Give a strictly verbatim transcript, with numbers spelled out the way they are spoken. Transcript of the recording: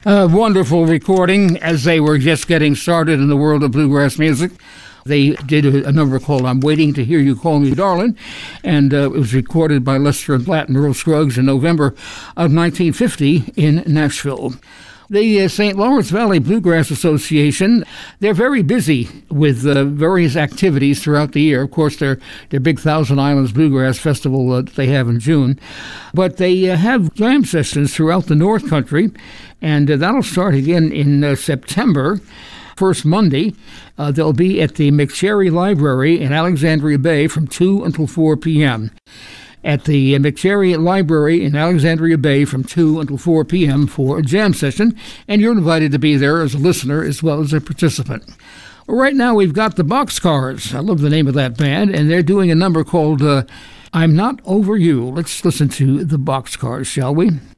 A wonderful recording as they were just getting started in the world of bluegrass music. They did a, a number called I'm Waiting to Hear You Call Me Darling, and uh, it was recorded by Lester and Blatt and Earl Scruggs in November of nineteen fifty in Nashville. The uh, Saint Lawrence Valley Bluegrass Association, they're very busy with uh, various activities throughout the year. Of course, their, their big Thousand Islands Bluegrass Festival uh, that they have in June. But they uh, have jam sessions throughout the North Country, and uh, that'll start again in uh, September. First Monday, uh, they'll be at the McSherry Library in Alexandria Bay from two until four p.m. At the McSherry Library in Alexandria Bay from two until four p.m. for a jam session, and you're invited to be there as a listener as well as a participant. Well, right now we've got the Boxcars. I love the name of that band, and they're doing a number called uh, I'm Not Over You. Let's listen to the Boxcars, shall we?